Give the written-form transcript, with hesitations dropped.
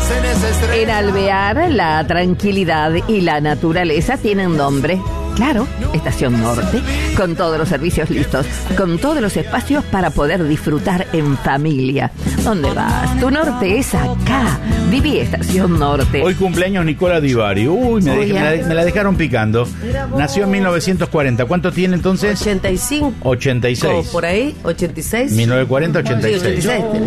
En Alvear, la tranquilidad y la naturaleza tienen nombre. Claro, Estación Norte, con todos los servicios listos, con todos los espacios para poder disfrutar en familia. ¿Dónde vas? Tu norte es acá. Viví Estación Norte. Hoy cumpleaños Nicola Di Bari. Uy, me la dejaron picando. Nació en 1940. ¿Cuánto tiene entonces? 85. 86. O por ahí, 86. 1940, 86. Sí, 86.